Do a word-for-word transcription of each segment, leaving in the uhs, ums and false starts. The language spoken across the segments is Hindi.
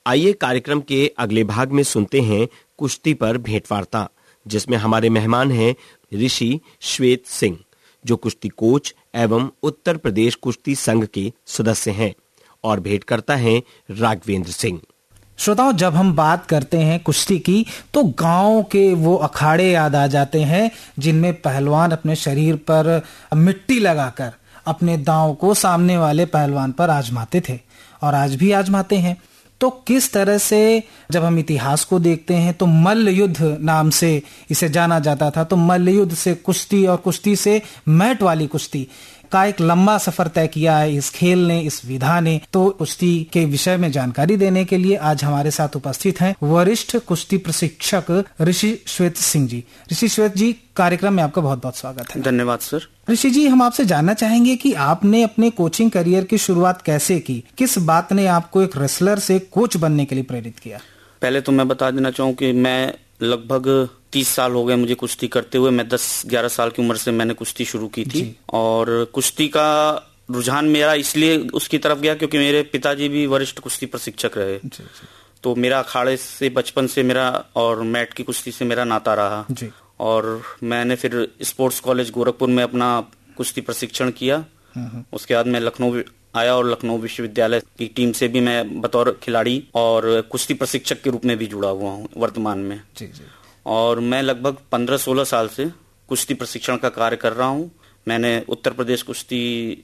आइए कार्यक्रम के अगले भाग में सुनते हैं कुश्ती पर भेंटवार्ता, जिसमें हमारे मेहमान हैं ऋषि श्वेत सिंह, जो कुश्ती कोच एवं उत्तर प्रदेश कुश्ती संघ के सदस्य हैं, और भेंट करता है राघवेंद्र सिंह। श्रोताओं, जब हम बात करते हैं कुश्ती की तो गांव के वो अखाड़े याद आ जाते हैं जिनमें पहलवान अपने शरीर पर मिट्टी लगाकर अपने दांव को सामने वाले पहलवान पर आजमाते थे और आज भी आजमाते हैं। तो किस तरह से जब हम इतिहास को देखते हैं तो मल्ल युद्ध नाम से इसे जाना जाता था। तो मल्ल युद्ध से कुश्ती और कुश्ती से मैट वाली कुश्ती का एक लंबा सफर तय किया है इस खेल ने, इस विधा ने। तो कुश्ती के विषय में जानकारी देने के लिए आज हमारे साथ उपस्थित हैं वरिष्ठ कुश्ती प्रशिक्षक ऋषि श्वेत सिंह जी। ऋषि श्वेत जी, कार्यक्रम में आपका बहुत बहुत स्वागत है। धन्यवाद सर। ऋषि जी, हम आपसे जानना चाहेंगे कि आपने अपने कोचिंग करियर की शुरुआत कैसे की? किस बात ने आपको एक रेसलर से कोच बनने के लिए प्रेरित किया? पहले तो मैं बता देना चाहूँ कि मैं लगभग तीस साल हो गए मुझे कुश्ती करते हुए। मैं दस ग्यारह साल की उम्र से मैंने कुश्ती शुरू की थी और कुश्ती का रुझान मेरा इसलिए उसकी तरफ गया क्योंकि मेरे पिताजी भी वरिष्ठ कुश्ती प्रशिक्षक रहे। जी, जी। तो मेरा अखाड़े से बचपन से मेरा और मैट की कुश्ती से मेरा नाता रहा। जी। और मैंने फिर स्पोर्ट्स कॉलेज गोरखपुर में अपना कुश्ती प्रशिक्षण किया। उसके बाद मैं लखनऊ आया और लखनऊ विश्वविद्यालय की टीम से भी मैं बतौर खिलाड़ी और कुश्ती प्रशिक्षक के रूप में भी जुड़ा हुआ हूँ वर्तमान में। जी, जी। और मैं लगभग पंद्रह सोलह साल से कुश्ती प्रशिक्षण का कार्य कर रहा हूँ। मैंने उत्तर प्रदेश कुश्ती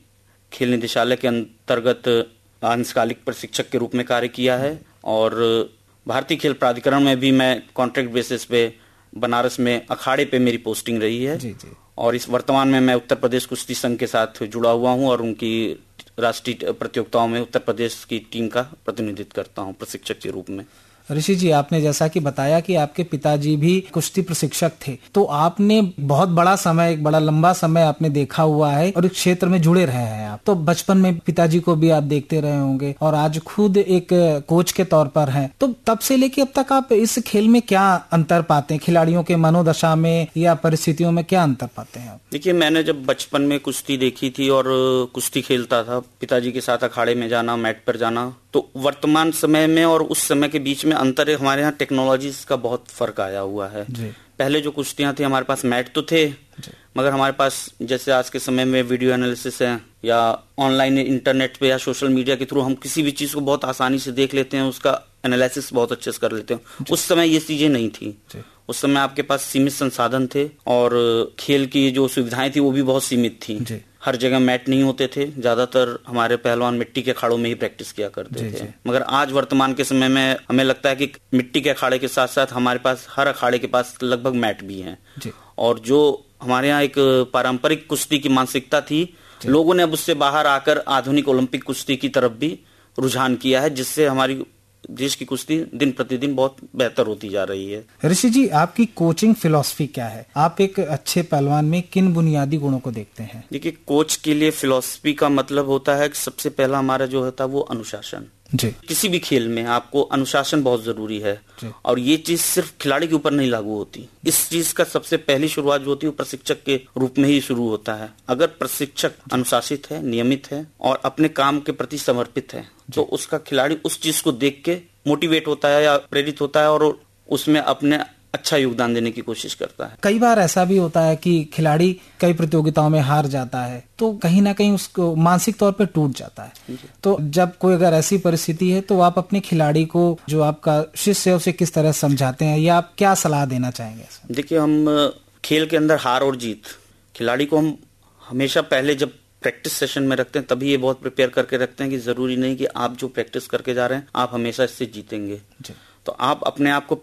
खेल निदेशालय के अंतर्गत अंशकालिक प्रशिक्षक के रूप में कार्य किया है और भारतीय खेल प्राधिकरण में भी मैं कॉन्ट्रैक्ट बेसिस पे बनारस में अखाड़े पे मेरी पोस्टिंग रही है। जी, जी। और इस वर्तमान में मैं उत्तर प्रदेश कुश्ती संघ के साथ जुड़ा हुआ हूँ और उनकी राष्ट्रीय प्रतियोगिताओं में उत्तर प्रदेश की टीम का प्रतिनिधित्व करता हूँ प्रशिक्षक के रूप में। ऋषि जी, आपने जैसा कि बताया कि आपके पिताजी भी कुश्ती प्रशिक्षक थे, तो आपने बहुत बड़ा समय, एक बड़ा लंबा समय आपने देखा हुआ है और इस क्षेत्र में जुड़े रहे हैं आप। तो बचपन में पिताजी को भी आप देखते रहे होंगे और आज खुद एक कोच के तौर पर हैं। तो तब से लेके अब तक आप इस खेल में क्या अंतर पाते हैं? खिलाड़ियों के मनोदशा में या परिस्थितियों में क्या अंतर पाते हैं आप? देखिए, मैंने जब बचपन में कुश्ती देखी थी और कुश्ती खेलता था, पिताजी के साथ अखाड़े में जाना, मैट पर जाना, तो वर्तमान समय में और उस समय के बीच में अंतर है। हमारे यहाँ टेक्नोलॉजी का बहुत फर्क आया हुआ है। पहले जो कुश्तियां थी हमारे पास मैट तो थे, मगर हमारे पास जैसे आज के समय में वीडियो एनालिसिस है या ऑनलाइन इंटरनेट पे या सोशल मीडिया के थ्रू हम किसी भी चीज को बहुत आसानी से देख लेते हैं, उसका एनालिसिस बहुत अच्छे से कर लेते हैं। उस समय ये चीजें नहीं थी। उस समय आपके पास सीमित संसाधन थे और खेल की जो सुविधाएं थी वो भी बहुत सीमित थी। हर जगह मैट नहीं होते थे, ज्यादातर हमारे पहलवान मिट्टी के अखाड़ों में ही प्रैक्टिस किया करते जी, थे। जी। मगर आज वर्तमान के समय में हमें लगता है कि मिट्टी के अखाड़े के साथ साथ हमारे पास हर अखाड़े के पास लगभग मैट भी हैं। और जो हमारे यहाँ एक पारंपरिक कुश्ती की मानसिकता थी, लोगों ने अब उससे बाहर आकर आधुनिक ओलंपिक कुश्ती की तरफ भी रुझान किया है, जिससे हमारी देश की कुश्ती दिन प्रतिदिन बहुत बेहतर होती जा रही है। ऋषि जी, आपकी कोचिंग फिलॉसफी क्या है? आप एक अच्छे पहलवान में किन बुनियादी गुणों को देखते हैं? देखिए, कोच के लिए फिलॉसफी का मतलब होता है कि सबसे पहला हमारा जो होता है वो अनुशासन। जी। किसी भी खेल में आपको अनुशासन बहुत जरूरी है और ये चीज सिर्फ खिलाड़ी के ऊपर नहीं लागू होती। इस चीज का सबसे पहली शुरुआत जो होती है वो प्रशिक्षक के रूप में ही शुरू होता है। अगर प्रशिक्षक अनुशासित है, नियमित है और अपने काम के प्रति समर्पित है, तो उसका खिलाड़ी उस चीज को देख के मोटिवेट होता है या प्रेरित होता है और उसमें अपने अच्छा योगदान देने की कोशिश करता है। कई बार ऐसा भी होता है कि खिलाड़ी कई प्रतियोगिताओं में हार जाता है तो कहीं ना कहीं उसको मानसिक तौर पे टूट जाता है। तो जब कोई अगर ऐसी परिस्थिति है तो आप अपने खिलाड़ी को, जो आपका शिष्य है, उसे किस तरह समझाते हैं या आप क्या सलाह देना चाहेंगे? देखिए, हम खेल के अंदर हार और जीत, खिलाड़ी को हम हमेशा पहले जब प्रैक्टिस सेशन में रखते हैं तभी ये बहुत प्रिपेयर करके रखते हैं कि जरूरी नहीं कि आप जो प्रैक्टिस करके जा रहे हैं आप हमेशा इससे जीतेंगे। तो आप अपने आप को